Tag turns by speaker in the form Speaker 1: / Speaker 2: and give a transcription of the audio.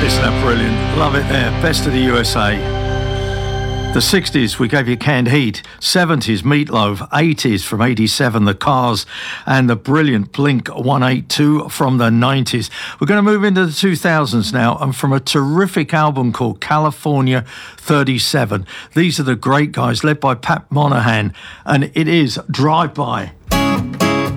Speaker 1: Isn't that brilliant? Love it there. Best of the USA. The 60s, we gave you Canned Heat. 70s, Meatloaf. 80s, from 87, The Cars. And the brilliant Blink 182 from the 90s. We're going to move into the 2000s now, and from a terrific album called California 37. These are the great guys, led by Pat Monahan, and it is Drive By.